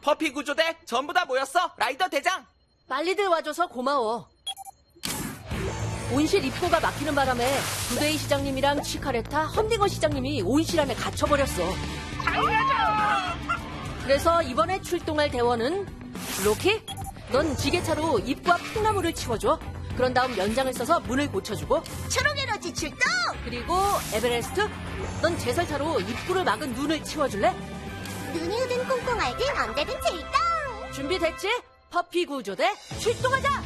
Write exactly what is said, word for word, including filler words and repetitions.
퍼피 구조대 전부 다 모였어, 라이더 대장. 빨리들 와줘서 고마워. 온실 입구가 막히는 바람에 두데이 시장님이랑 치카레타, 험딩어 시장님이 온실 안에 갇혀버렸어. 그래서 이번에 출동할 대원은 로키, 넌 지게차로 입구 앞 콩나물을 치워줘. 그런 다음 연장을 써서 문을 고쳐주고. 초록에너지 출동! 그리고 에베레스트, 넌 제설차로 입구를 막은 눈을 치워줄래? 눈이 오든 콩콩 알든 언제든 출동! 준비됐지? 퍼피 구조대 출동하자!